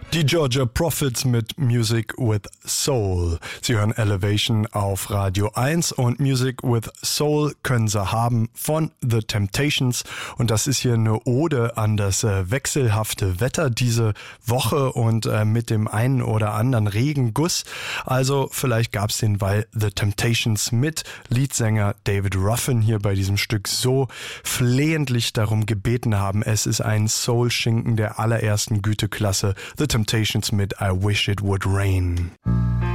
Die Georgia Prophets mit Music with Soul. Sie hören Elevation auf Radio 1 und Music with Soul können Sie haben von The Temptations. Und das ist hier eine Ode an das wechselhafte Wetter diese Woche und mit dem einen oder anderen Regenguss. Also vielleicht gab es den, weil The Temptations mit Leadsänger David Ruffin hier bei diesem Stück so flehentlich darum gebeten haben. Es ist ein Soul-Schinken der allerersten Güteklasse. The Temptations mit I Wish It Would Rain.